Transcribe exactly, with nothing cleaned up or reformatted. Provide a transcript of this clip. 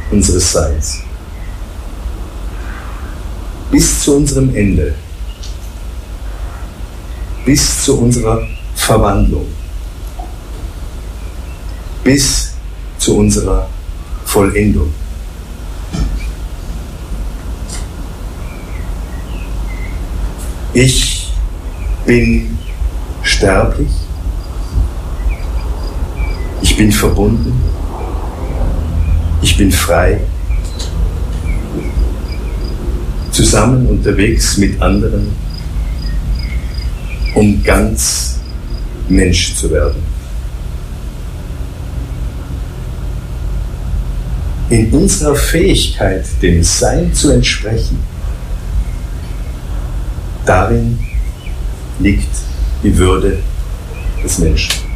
unseres Seins. Bis zu unserem Ende. Bis zu unserer Verwandlung. Bis zu unserer Vollendung. Ich bin sterblich. Ich bin verbunden. Ich bin frei. Zusammen unterwegs mit anderen, um ganz Mensch zu werden. In unserer Fähigkeit, dem Sein zu entsprechen, darin liegt die Würde des Menschen.